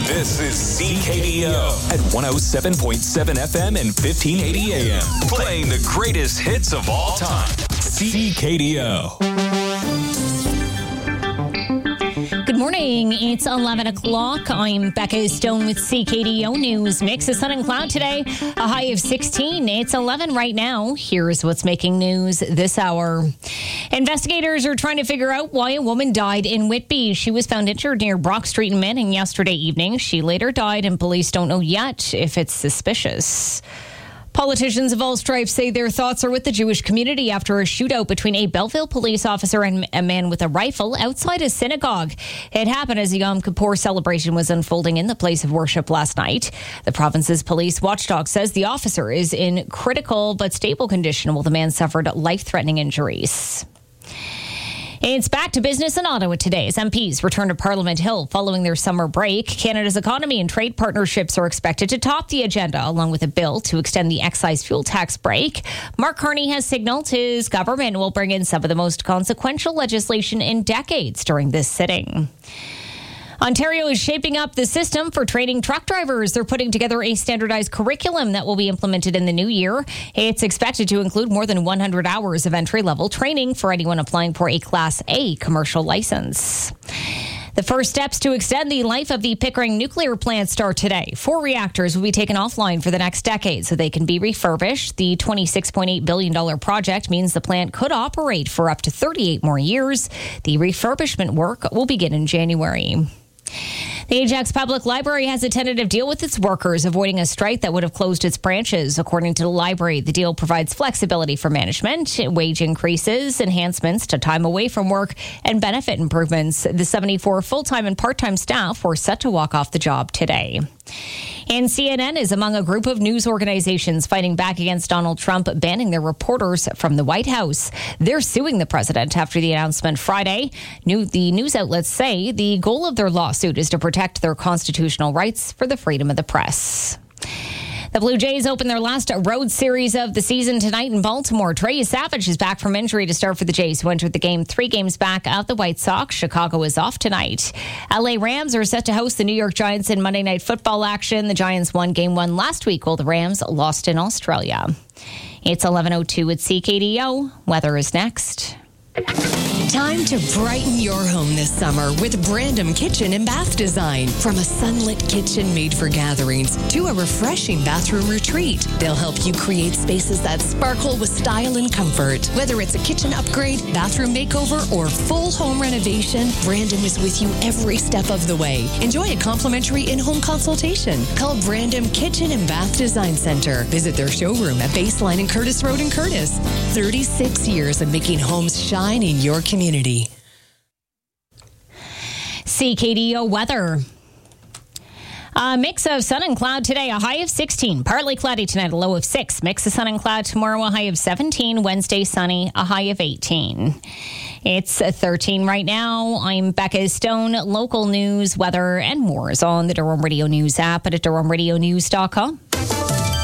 This is CKDO at 107.7 FM and 1580 AM. Playing the greatest hits of all time. CKDO. Good morning. It's 11 o'clock. I'm Becca Stone with CKDO News. Mix of sun and cloud today. A high of 16. It's 11 right now. Here's what's making news this hour. Investigators are trying to figure out why a woman died in Whitby. She was found injured near Brock Street in Manning yesterday evening. She later died, and police don't know yet if it's suspicious. Politicians of all stripes say their thoughts are with the Jewish community after a shootout between a Belleville police officer and a man with a rifle outside a synagogue. It happened as a Yom Kippur celebration was unfolding in the place of worship last night. The province's police watchdog says the officer is in critical but stable condition while the man suffered life-threatening injuries. It's back to business in Ottawa today as MPs return to Parliament Hill following their summer break. Canada's economy and trade partnerships are expected to top the agenda, along with a bill to extend the excise fuel tax break. Mark Carney has signaled his government will bring in some of the most consequential legislation in decades during this sitting. Ontario is shaping up the system for training truck drivers. They're putting together a standardized curriculum that will be implemented in the new year. It's expected to include more than 100 hours of entry-level training for anyone applying for a Class A commercial license. The first steps to extend the life of the Pickering nuclear plant start today. 4 reactors will be taken offline for the next decade so they can be refurbished. The $26.8 billion project means the plant could operate for up to 38 more years. The refurbishment work will begin in January. The Ajax Public Library has a tentative deal with its workers, avoiding a strike that would have closed its branches. According to the library, the deal provides flexibility for management, wage increases, enhancements to time away from work, and benefit improvements. The 74 full-time and part-time staff were set to walk off the job today. And CNN is among a group of news organizations fighting back against Donald Trump banning their reporters from the White House. They're suing the president after the announcement Friday. The news outlets say the goal of their lawsuit is to protect their constitutional rights for the freedom of the press. The Blue Jays open their last road series of the season tonight in Baltimore. Trey Savage is back from injury to start for the Jays, who entered the game 3 games back of the White Sox. Chicago is off tonight. LA Rams are set to host the New York Giants in Monday Night Football action. The Giants won Game 1 last week, while the Rams lost in Australia. It's 11:02 at CKDO. Weather is next. Time to brighten your home this summer with Brandom Kitchen and Bath Design. From a sunlit kitchen made for gatherings to a refreshing bathroom retreat, they'll help you create spaces that sparkle with style and comfort. Whether it's a kitchen upgrade, bathroom makeover, or full home renovation, Brandom is with you every step of the way. Enjoy a complimentary in-home consultation. Call Brandom Kitchen and Bath Design Center. Visit their showroom at Baseline and Curtis Road in Curtis. 36 years of making homes shine in your community. CKDO weather. A mix of sun and cloud today, a high of 16. Partly cloudy tonight, a low of 6. Mix of sun and cloud tomorrow, a high of 17. Wednesday, sunny, a high of 18. It's 13 right now. I'm Becca Stone. Local news, weather, and more is on the Durham Radio News app and at durhamradionews.com.